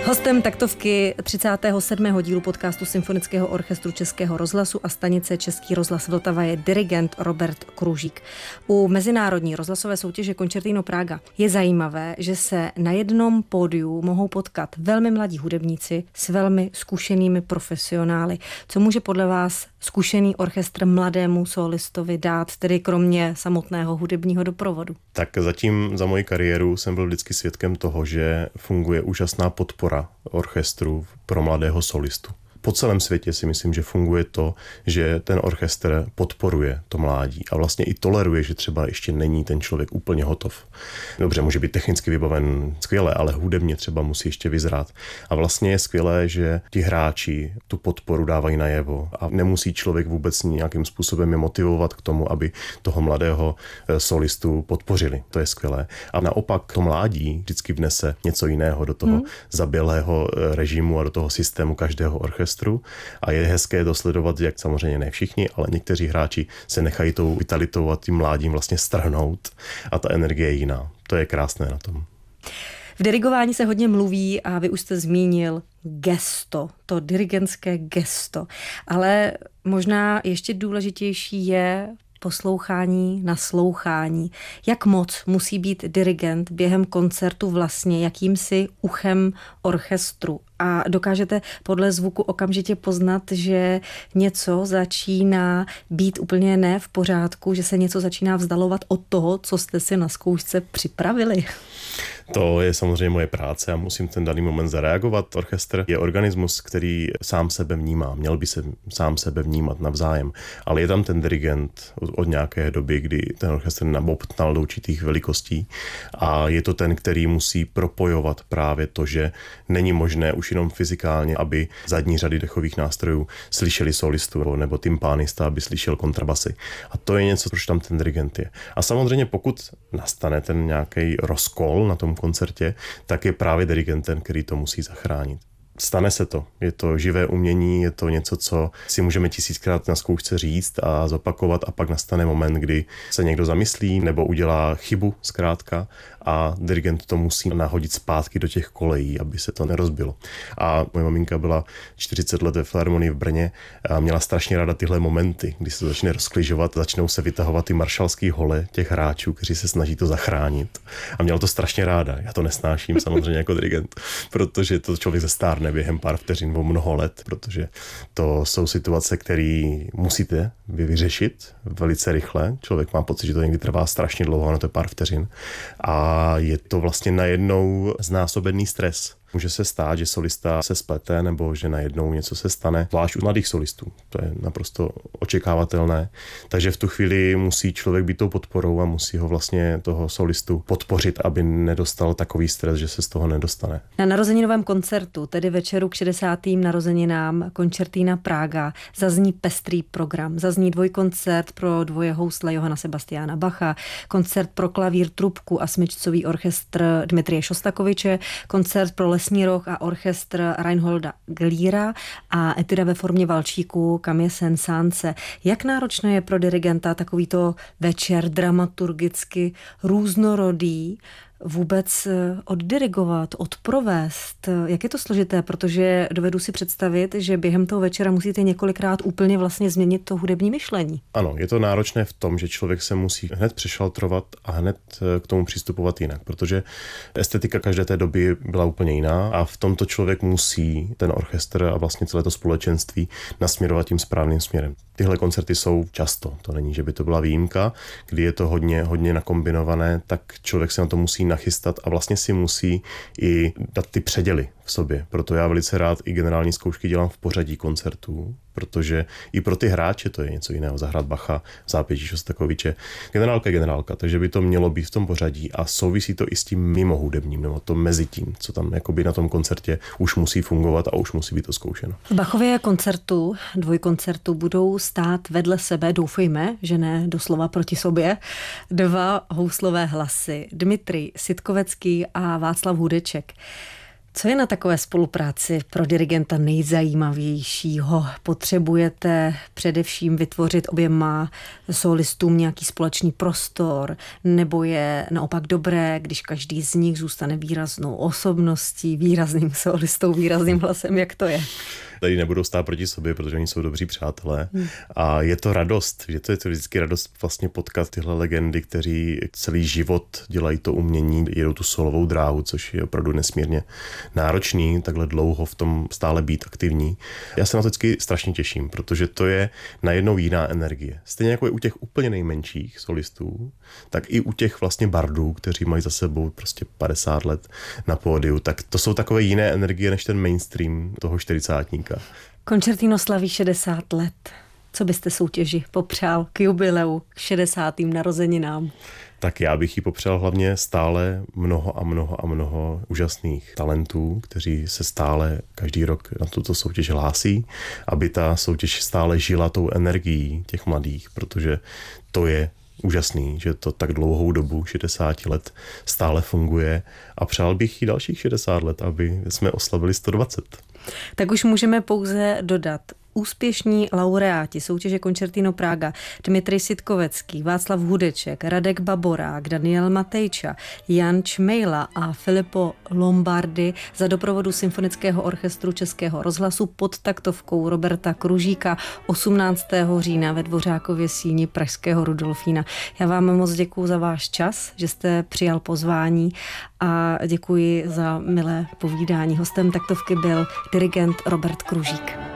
Hostem taktovky 37. dílu podcastu Symfonického orchestru Českého rozhlasu a stanice Český rozhlas Vltava je dirigent Robert Kružík. U mezinárodní rozhlasové soutěže Concertino Praga je zajímavé, že se na jednom pódiu mohou potkat velmi mladí hudebníci s velmi zkušenými profesionály. Co může podle vás zkušený orchestr mladému solistovi dát, tedy kromě samotného hudebního doprovodu? Tak zatím za moji kariéru jsem byl vždycky svědkem toho, že funguje úžasná podpora orchestru pro mladého solistu. Po celém světě si myslím, že funguje to, že ten orchestr podporuje to mládí a vlastně i toleruje, že třeba ještě není ten člověk úplně hotov. Dobře, může být technicky vybaven skvěle, ale hudebně třeba musí ještě vyzrát. A vlastně je skvělé, že ti hráči tu podporu dávají najevo a nemusí člověk vůbec nějakým způsobem je motivovat k tomu, aby toho mladého solistu podpořili. To je skvělé. A naopak to mládí vždycky vnese něco jiného do toho zabělého režimu a do toho systému každého orchestru. A je hezké to sledovat, jak samozřejmě ne všichni, ale někteří hráči se nechají tou vitalitou a tím mládím vlastně strhnout a ta energie je jiná. To je krásné na tom. V dirigování se hodně mluví a vy už jste zmínil gesto, to dirigentské gesto, ale možná ještě důležitější je poslouchání, naslouchání. Jak moc musí být dirigent během koncertu vlastně jakýmsi uchem orchestru? A dokážete podle zvuku okamžitě poznat, že něco začíná být úplně ne v pořádku, že se něco začíná vzdalovat od toho, co jste si na zkoušce připravili? To je samozřejmě moje práce a musím ten daný moment zareagovat. Orchestr je organismus, který sám sebe vnímá. Měl by se sám sebe vnímat navzájem. Ale je tam ten dirigent od nějaké doby, kdy ten orchestr nabobtnal do určitých velikostí a je to ten, který musí propojovat právě to, že není možné už jenom fyzikálně, aby zadní řady dechových nástrojů slyšeli solistu nebo tympánista, aby slyšel kontrabasy. A to je něco, proč tam ten dirigent je. A samozřejmě pokud nastane ten nějaký rozkol na tom koncertě, tak je právě dirigent ten, který to musí zachránit. Stane se to. Je to živé umění, je to něco, co si můžeme 1000krát na zkoušce říct a zopakovat a pak nastane moment, kdy se někdo zamyslí nebo udělá chybu zkrátka a dirigent to musí nahodit zpátky do těch kolejí, aby se to nerozbilo. A moje maminka byla 40 let ve filharmonii v Brně a měla strašně ráda tyhle momenty, kdy se začne rozkližovat, začnou se vytahovat ty maršalský hole těch hráčů, kteří se snaží to zachránit. A měla to strašně ráda. Já to nesnáším samozřejmě jako dirigent, protože to člověk zestárne během pár vteřin o mnoho let, protože to jsou situace, které musíte vyřešit velice rychle. Člověk má pocit, že to někdy trvá strašně dlouho, ono to je pár vteřin. A je to vlastně najednou znásobený stres. Může se stát, že solista se splete nebo že najednou něco se stane, zvlášť u mladých solistů. To je naprosto očekávatelné. Takže v tu chvíli musí člověk být tou podporou a musí ho vlastně toho solistu podpořit, aby nedostal takový stres, že se z toho nedostane. Na narozeninovém koncertu, tedy večeru k 60. narozeninám Concertina Praga, zazní pestrý program. Zazní dvojkoncert pro dvoje housle Johana Sebastiana Bacha, koncert pro klavír, trubku a smyčcový orchestr Dmitrije Šostakoviče, koncert pro lesní roh a orchestr Reinholda Glíra a etuda ve formě valčíku Camille Saint-Saëns. Jak náročné je pro dirigenta takovýto večer dramaturgicky různorodý vůbec oddirigovat, odprovést? Jak je to složité, protože dovedu si představit, že během toho večera musíte několikrát úplně vlastně změnit to hudební myšlení. Ano, je to náročné v tom, že člověk se musí hned přešaltrovat a hned k tomu přistupovat jinak, protože estetika každé té doby byla úplně jiná a v tomto člověk musí ten orchestr a vlastně celé to společenství nasměrovat tím správným směrem. Tyhle koncerty jsou často, to není, že by to byla výjimka, kdy je to hodně nakombinované, tak člověk se na to musí nachystat a vlastně si musí i dát ty předěly v sobě. Proto já velice rád i generální zkoušky dělám v pořadí koncertů, protože i pro ty hráče to je něco jiného. Zahrát Bacha, zápětí Šostakoviče, generálka je generálka, takže by to mělo být v tom pořadí a souvisí to i s tím mimo hudebním, nebo to mezi tím, co tam jakoby na tom koncertě už musí fungovat a už musí být to zkoušeno. V Bachově koncertu, dvojkoncertu budou stát vedle sebe, doufejme, že ne doslova proti sobě, dva houslové hlasy, Dmitrij Sitkovecký a Václav Hudeček. Co je na takové spolupráci pro dirigenta nejzajímavějšího? Potřebujete především vytvořit oběma solistům nějaký společný prostor, nebo je naopak dobré, když každý z nich zůstane výraznou osobností, výrazným solistou, výrazným hlasem, jak to je? Tady nebudou stát proti sobě, protože oni jsou dobří přátelé. A je to radost, je to vždycky radost vlastně potkat tyhle legendy, kteří celý život dělají to umění, jedou tu solovou dráhu, což je opravdu nesmírně náročný, takhle dlouho v tom stále být aktivní. Já se na to vždycky strašně těším, protože to je najednou jiná energie. Stejně jako je u těch úplně nejmenších solistů, tak i u těch vlastně bardů, kteří mají za sebou prostě 50 let na pódiu, tak to jsou takové jiné energie než ten mainstream toho 40-tníka. Koncertino slaví 60 let. Co byste soutěži popřál k jubileu, k 60. narozeninám? Tak já bych jí popřál hlavně stále mnoho úžasných talentů, kteří se stále každý rok na tuto soutěž hlásí, aby ta soutěž stále žila tou energií těch mladých, protože to je úžasný, že to tak dlouhou dobu, 60 let, stále funguje a přál bych jí dalších 60 let, aby jsme oslavili 120. Tak už můžeme pouze dodat. Úspěšní laureáti soutěže Concertino Praga, Dmitrij Sitkovecký, Václav Hudeček, Radek Baborák, Daniel Matejča, Jan Čmejla a Filippo Lombardi za doprovodu Symfonického orchestru Českého rozhlasu pod taktovkou Roberta Kružíka 18. října ve Dvořákově síni pražského Rudolfína. Já vám moc děkuju za váš čas, že jste přijal pozvání a děkuji za milé povídání. Hostem taktovky byl dirigent Robert Kružík.